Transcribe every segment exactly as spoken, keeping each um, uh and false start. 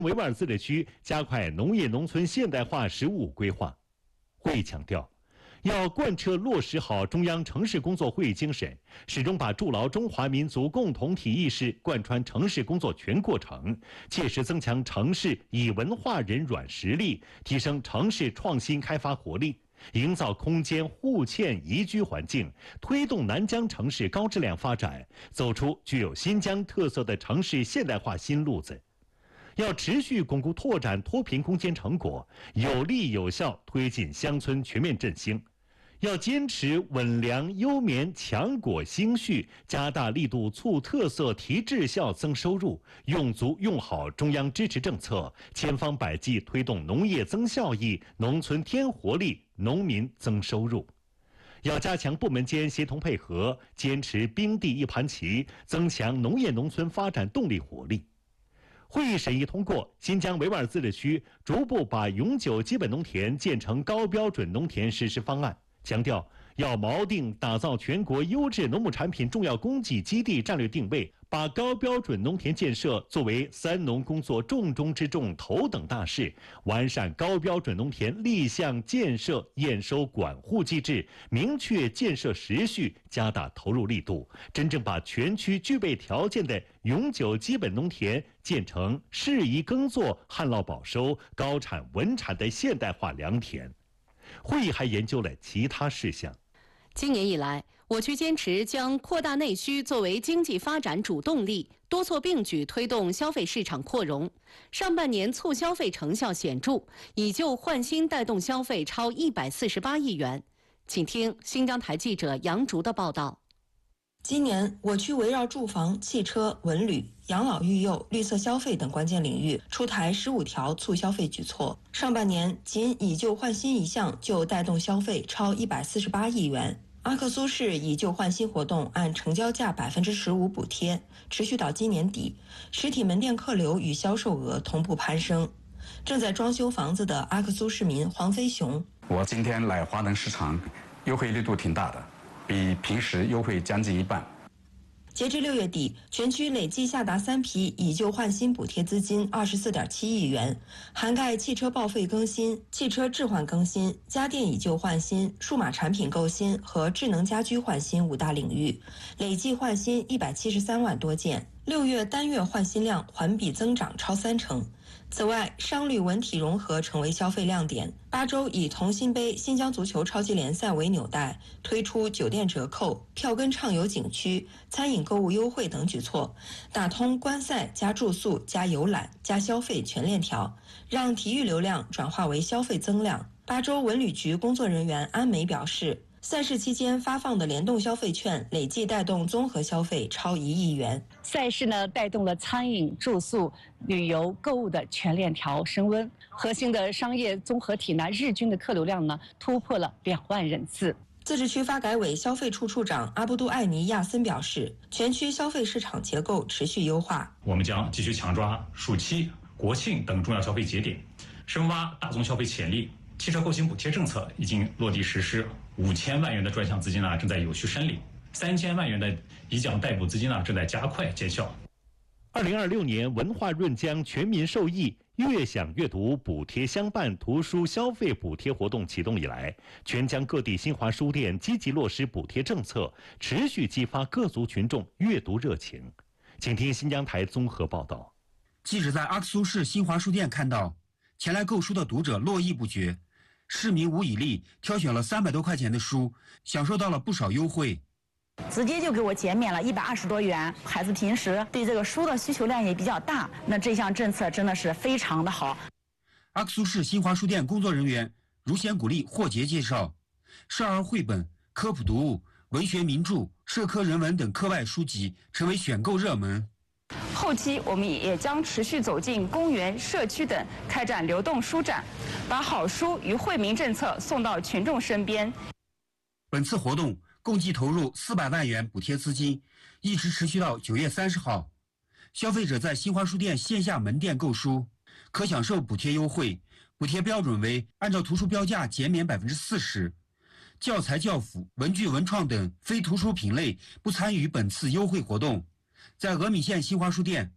维吾尔自治区加快农业农村现代化实务规划。会议强调，要贯彻落实好中央城市工作会议精神，始终把筑牢中华民族共同体意识贯穿城市工作全过程，切实增强城市以文化人软实力，提升城市创新开发活力，营造空间互嵌宜居环境，推动南疆城市高质量发展，走出具有新疆特色的城市现代化新路子。要持续巩固拓展脱贫攻坚成果，有力有效推进乡村全面振兴。要坚持稳粮优棉强果兴畜，加大力度促特色提质效增收入，用足用好中央支持政策，千方百计推动农业增效益、农村添活力、农民增收入。要加强部门间协同配合，坚持兵地一盘棋，增强农业农村发展动力活力。会议审议通过新疆维吾尔自治区逐步把永久基本农田建成高标准农田实施方案，强调要锚定打造全国优质农牧产品重要供给基地战略定位，把高标准农田建设作为三农工作重中之重、头等大事，完善高标准农田立项建设验收管护机制，明确建设时序，加大投入力度，真正把全区具备条件的永久基本农田建成适宜耕作、旱涝保收、高产稳产的现代化良田。会议还研究了其他事项。 今年以来，我区坚持将扩大内需作为经济发展主动力，多措并举推动消费市场扩容。上半年促消费成效显著，以旧换新带动消费超一百四十八亿元。请听新疆台记者杨竹的报道。 今年，我区围绕住房、汽车、文旅、养老育幼、绿色消费等关键领域出台十五条促消费举措。上半年，仅以旧换新一项就带动消费超一百四十八亿元。阿克苏市以旧换新活动按成交价百分之十五补贴，持续到今年底，实体门店客流与销售额同步攀升。正在装修房子的阿克苏市民黄飞雄： 我今天来华能市场，优惠力度挺大的，比平时优惠将近一半。 截至六月底，全区累计下达三批以旧换新补贴资金二十四点七亿元，涵盖汽车报废更新、汽车置换更新、家电以旧换新、数码产品购新和智能家居换新五大领域，累计换新一百七十三万多件。六月单月换新量环比增长超三成。此外，商旅文体融合成为消费亮点。巴州以同心杯新疆足球超级联赛为纽带，推出酒店折扣、票根畅游景区、餐饮购物优惠等举措，打通观赛加住宿加游览加消费全链条，让体育流量转化为消费增量。巴州文旅局工作人员安梅表示，赛事期间发放的联动消费券累计带动综合消费超一亿元。 赛事呢，带动了餐饮、住宿、旅游、购物的全链条升温。核心的商业综合体呢，日均的客流量呢，突破了两万人次。 自治区发改委消费处处长阿布都艾尼亚森表示，全区消费市场结构持续优化。 我们将继续强抓暑期、国庆等重要消费节点，深挖大宗消费潜力。汽车购新补贴政策已经落地实施，五千万元的专项资金呢正在有序申领，三千万元的以奖代补资金呢正在加快见效。 二零二六年文化润疆全民受益、悦享阅读补贴相伴图书消费补贴活动启动以来，全疆各地新华书店积极落实补贴政策，持续激发各族群众阅读热情。请听新疆台综合报道。 记者在阿克苏市新华书店看到，前来购书的读者络绎不绝。市民吴以丽挑选了三百多块钱的书，享受到了不少优惠， 直接就给我减免了一百二十多元。孩子平时对这个书的需求量也比较大，那这项政策真的是非常的好。 阿克苏市新华书店工作人员如贤鼓励霍杰介绍，少儿绘本、科普读物、文学名著、社科人文等课外书籍成为选购热门。 后期我们也将持续走进公园、社区等，开展流动书展，把好书与惠民政策送到群众身边。 本次活动共计投入四百万元补贴资金，一直持续到九月三十号。消费者在新华书店线下门店购书，可享受补贴优惠，补贴标准为按照图书标价减免百分之四十。教材、教辅、文具、文创等非图书品类不参与本次优惠活动。在峨眉县新华书店，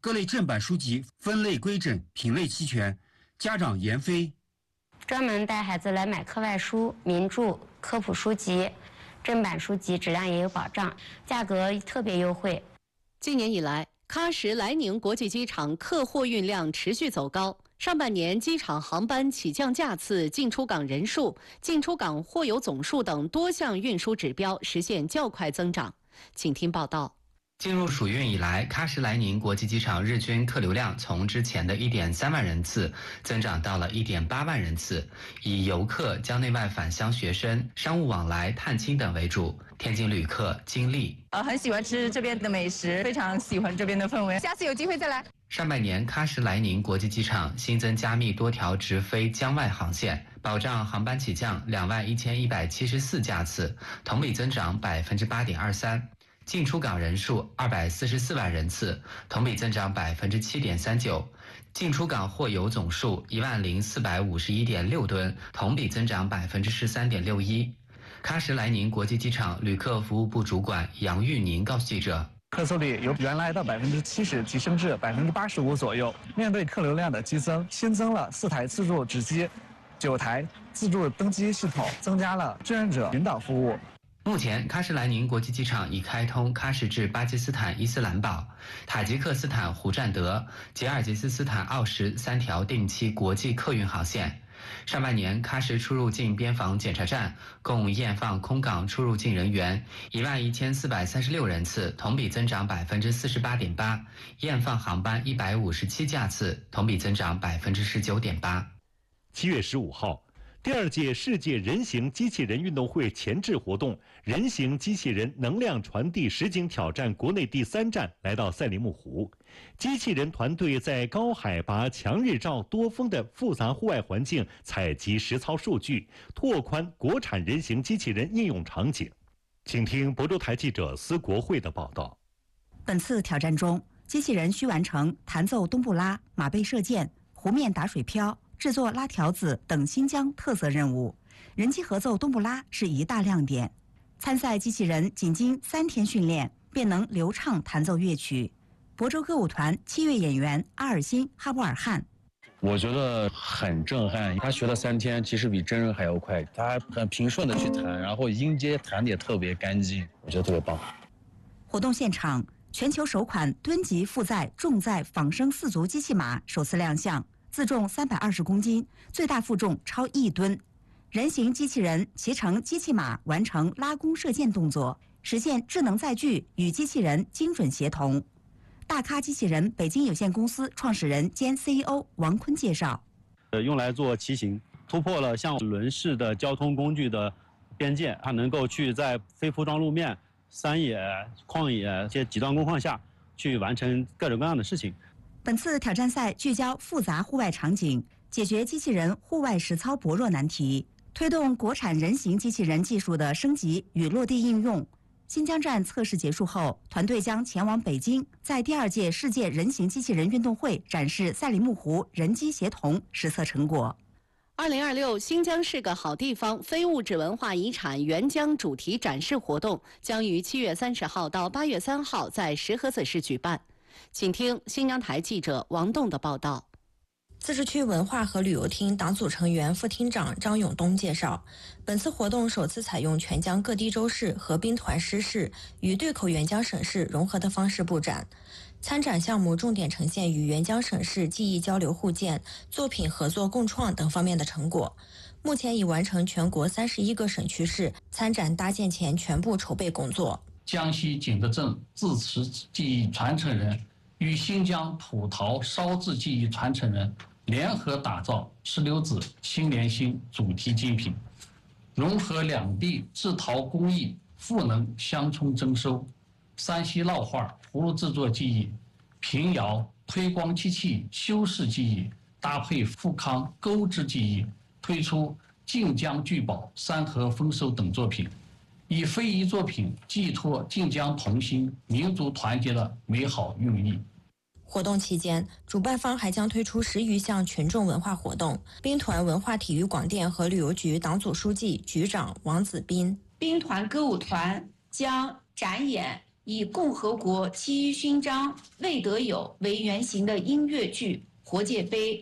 各类正版书籍分类规整，品类齐全，家长言非。 专门带孩子来买课外书、名著、科普书籍，正版书籍质量也有保障，价格特别优惠。 今年以来，喀什莱宁国际机场客货运量持续走高。上半年，机场航班起降架次、进出港人数、进出港货邮总数等多项运输指标实现较快增长。请听报道。 进入暑运以来，喀什莱宁国际机场日均客流量从之前的 一点三万人次增长到了 一点八万人次，以游客、疆内外返乡学生、商务往来、探亲等为主。天津旅客金丽呃，很喜欢吃这边的美食，非常喜欢这边的氛围，下次有机会再来。 上半年，喀什莱宁国际机场新增加密多条直飞疆外航线，保障航班起降两万一千一百七十四架次，同比增长百分之八点二三。进出港人数二百四十四万人次，同比增长百分之七点三九。进出港货邮总数一万零四百五十一点六吨，同比增长百分之十三点六一。喀什莱宁国际机场旅客服务部主管杨玉宁告诉记者。 客诉率由原来的百分之七十提升至百分之八十五左右。面对客流量的激增，新增了四台自助值机、九台自助登机系统，增加了志愿者引导服务。 目前，喀什莱宁国际机场已开通喀什至巴基斯坦伊斯兰堡、塔吉克斯坦胡占德、吉尔吉斯斯坦奥什三条定期国际客运航线。上半年，喀什出入境边防检查站共验放空港出入境人员一万一千四百三十六人次，同比增长百分之四十八点八；验放航班一百五十七架次，同比增长百分之十九点八。 七月十五号。第二届世界人形机器人运动会前置活动“人形机器人能量传递实景挑战”国内第三站来到赛里木湖。机器人团队在高海拔、强日照、多风的复杂户外环境采集实操数据，拓宽国产人形机器人应用场景。请听亳州台记者司国慧的报道。 本次挑战中，机器人需完成弹奏冬不拉、马背射箭、湖面打水漂、制作拉条子等新疆特色任务，人机合奏冬不拉是一大亮点。参赛机器人仅经三天训练，便能流畅弹奏乐曲。亳州歌舞团七月演员阿尔辛·哈布尔汗， 我觉得很震撼。他学了三天，其实比真人还要快。他很平顺的去弹，然后音阶弹得也特别干净，我觉得特别棒。 活动现场，全球首款吨级负载重载仿生四足机器马首次亮相。自重三百二十公斤，最大负重超一吨。人形机器人骑乘机器马完成拉弓射箭动作，实现智能载具与机器人精准协同。大咖机器人北京有限公司创始人兼 C E O 王坤介绍： 呃，用来做骑行，突破了像轮式的交通工具的边界，它能够去在非铺装路面、山野、旷野这些极端工况下去完成各种各样的事情。 本次挑战赛聚焦复杂户外场景，解决机器人户外实操薄弱难题，推动国产人形机器人技术的升级与落地应用。新疆站测试结束后，团队将前往北京，在第二届世界人形机器人运动会展示赛里木湖人机协同实测成果。 二零二六新疆是个好地方非物质文化遗产援疆主题展示活动将于七月三十号到八月三号在石河子市举办。请听新疆台记者王栋的报道。 自治区文化和旅游厅党组成员副厅长张永东介绍，本次活动首次采用全疆各地州市和兵团师事与对口援疆省市融合的方式布展。参展项目重点呈现与援疆省市技艺交流互鉴、作品合作共创等方面的成果。目前已完成全国三十一个省区市参展搭建前全部筹备工作。 江西景德镇制瓷技艺传承人与新疆普陶烧制技艺传承人联合打造石榴子新联心主题精品，融合两地制陶工艺赋能相冲征收，山西烙画葫芦制作技艺、平窑推光机器修饰技艺，搭配富康钩织技艺，推出晋江聚宝山河丰收等作品，以非遗作品寄托晋江同心、民族团结的美好寓意。 活动期间，主办方还将推出十余项群众文化活动。兵团文化体育广电和旅游局党组书记、局长王子斌， 兵团歌舞团将展演以共和国七一勋章魏德友为原型的音乐剧《活界碑》